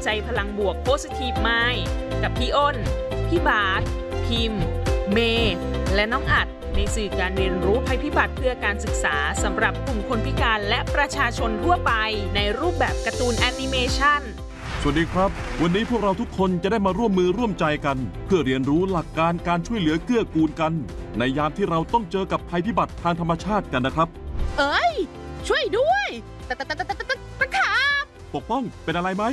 ใจพลังบวก Positive Mind กับพี่อ้น พี่บาสพิมพ์ เมย์และน้องอัดในสื่อการเรียนรู้ภัยพิบัติเพื่อการศึกษาสำหรับกลุ่มคนพิการและประชาชนทั่วไปในรูปแบบการ์ตูนแอนิเมชันสวัสดีครับวันนี้พวกเราทุกคนจะได้มาร่วมมือร่วมใจกันเพื่อเรียนรู้หลักการการช่วยเหลือเกื้อกูลกันในยามที่เราต้องเจอกับภัยพิบัติทางธรรมชาติกันนะครับเอ้ยช่วยด้วยตะขาบปกป้องเป็นอะไรไหม